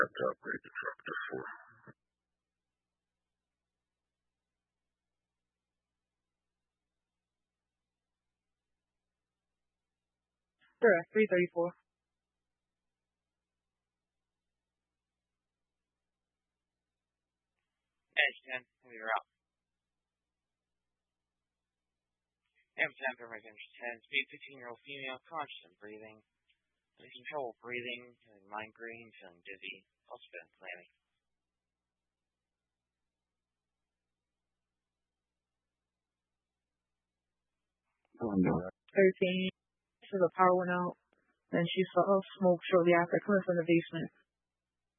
have to upgrade the truck to 4. Sure, 334. Edge 10, you're out. M10, Thermite Engine 10, speed 15-year-old female, conscious and breathing. Losing trouble breathing, feeling migraine, feeling dizzy, also feeling clammy. Oh, no. 13. So the power went out. Then she saw smoke shortly after coming from the basement.